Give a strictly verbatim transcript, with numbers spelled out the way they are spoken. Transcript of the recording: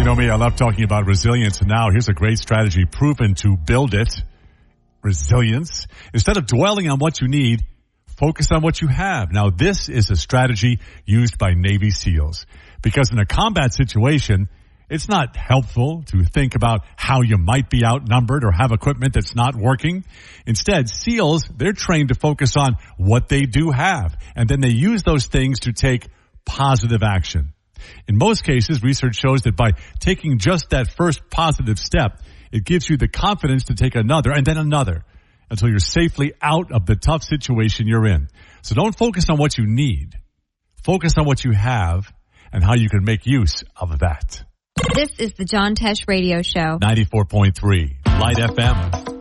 You know me, I love talking about resilience, and now here's a great strategy proven to build it. Resilience. Instead of dwelling on what you need, focus on what you have. Now, this is a strategy used by Navy SEALs because in a combat situation, it's not helpful to think about how you might be outnumbered or have equipment that's not working. Instead, SEALs, they're trained to focus on what they do have, and then they use those things to take positive action. In most cases, research shows that by taking just that first positive step, it gives you the confidence to take another and then another until you're safely out of the tough situation you're in. So don't focus on what you need. Focus on what you have and how you can make use of that. This is the John Tesh Radio Show. ninety-four point three Light F M.